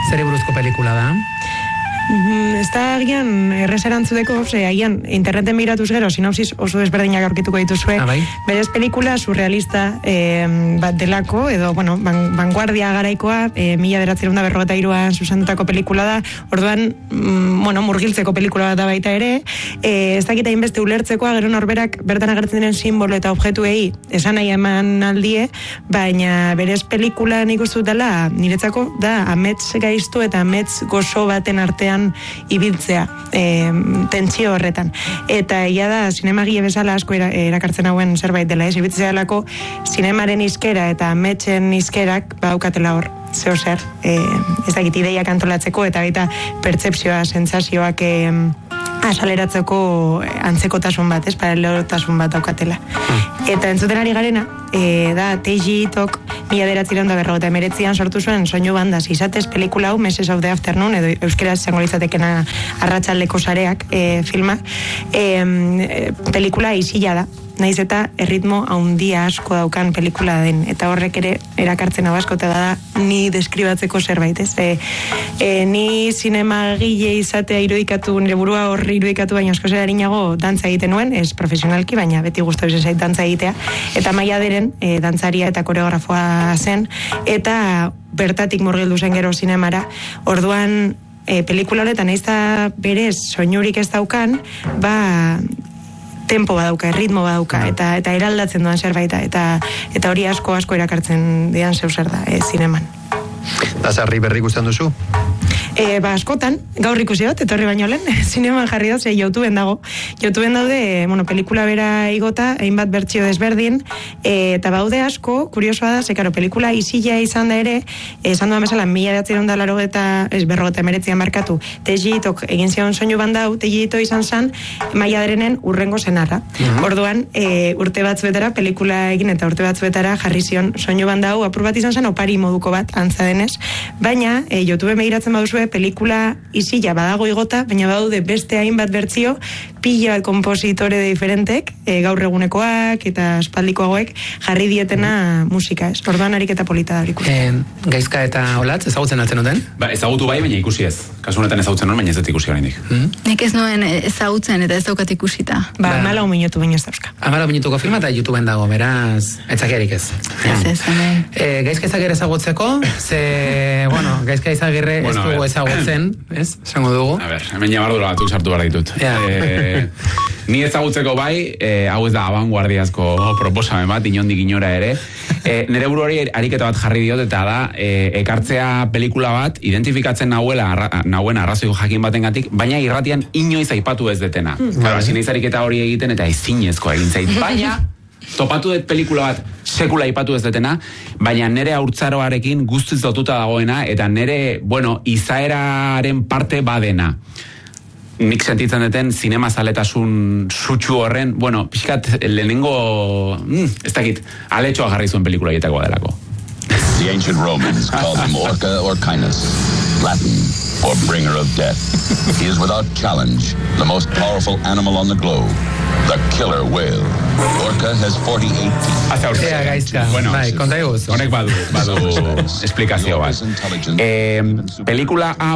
Zeri buruzko pelikula da? Ez da agian errezerantzudeko, agian interneten miratuz gero, sinopsis oso desberdinak aurkituko dituzue. Berez pelikula surrealista bat delako, edo, vanguardia garaikoa, 1953an zuzendutako pelikula da, orduan, murgiltzeko pelikula da baita ere, ez dakita inbeste ulertzekoa, gero norberak bertan agertzen diren simbolo eta objektuei esan nahi eman aldie, baina berez pelikula nik uste dela, niretzako, da, amets gaiztu eta amets gozo baten artean ibiltzea tentsio horretan. Eta ia da, zinemagile bezala asko erakartzen hauen zerbait dela, ibiltzea delako zinemaren izkera eta ametsen izkerak badaukatela hor, zeo zer, ez dakit ideiak antolatzeko eta baita pertzepzioa, sentsazioak asaleratzeko antzekotasun bat, paralelotasun bat daukatela. Eta entzuten ari garena, da Teiji Itok 1959an sortu zuen soinu bandaz izatez pelikula hau Mrs. of the Afternoon, edo euskeraz izango litzatekena arratsaldeko sareak filmak, pelikula isila da. Naiz eta erritmo handia asko daukan pelikula den, eta horrek ere erakartzen hau asko eta da ni deskribatzeko zerbait, ez? Ni zinemagile izatea irudikatu, nire burua horri irudikatu, baina asko zer harinago dantza egiten nuen, ez profesionalki, baina beti gustatu zen zait dantza egitea, eta Maia Deren dantzaria eta koreografoa zen, eta bertatik murgildu zen gero zinemara, orduan pelikula honetan naiz eta berez soinurik ez daukan, tempo badauka, ritmo badauka, eta eraldatzen duan zerbait, eta hori asko erakartzen dian zeu zer da, zineman. Da sarri berri ikusten duzu? Askotan, gaur ikusi dut, etorri baino lehen, zineman jarri dut, YouTubeen dago. YouTubeen daude, pelikula bera igota, hainbat bertsio desberdin, eta baude asko, kuriosoa da, zekaro, pelikula isila izan da ere, esan duan bezala, 1989an markatu, Teiji Itok egin zion soinu bandau, Teiji Ito izan zan, Maia Derenen urrengo senarra. Orduan, urte batzuetara, pelikula egin eta urte batzuetara jarri zion soinu bandau, apur bat izan zen, opari moduko bat, antza denez, baina, YouTubeen begiratzen baduzue, pelikula isila badago igota, baina badaude beste hainbat bertsio, pila bat kompositore diferentek, gaur egunekoak eta aspaldikoagoek jarri dietena musika, ez? Orduan ariketa polita da horiku. Gaizka eta Olatz, ezagutzen altzen duten? Ezagutu bai, baina ikusi ez. Kasu honetan ezagutzen nuen, baina ez dut ikusi oraindik. Nik ez nuen ezagutzen eta ez daukat ikusita. 14 minutu baino ez dauzka. 14 minutuko filma eta YouTubeen dago, beraz, etzakiarik ez. Gaizka Izagirre ezagutzeko, Gaizka Izagirre ez dugu ezagutzen, ez? Esango dugu. A ber, hemen jabardura batzuk sartu behar ditut. Ni ezagutzeko bai, hau ez da abanguardiazko proposamen bat, inondik inora ere. Nere buru hori ariketa bat jarri diot, eta da, ekartzea pelikula bat, identifikatzen nauen arrazoi jakin batengatik, baina irratian inoiz aipatu ez detena. Hasi naiz ariketa hori egiten, eta ezinezkoa egin zait. Baina, topatu dut pelikula bat sekula aipatu ez detena, baina nere haurtzaroarekin guztiz lotuta dagoena, eta nere, izaeraren parte badena. Nik sentitzen duten zinemazaletasun sutsu horren, pixkat lehenengo, ez dakit, aletxoa jarri zuen pelikula egiteko delako. The ancient Romans called him Orca Orcinus, Latin for bringer of death. He is without challenge the most powerful animal on the globe, the killer whale. Orca has 48 teeth. Gaizka, konta eguz. Honek badu esplikazio bat. Pelikula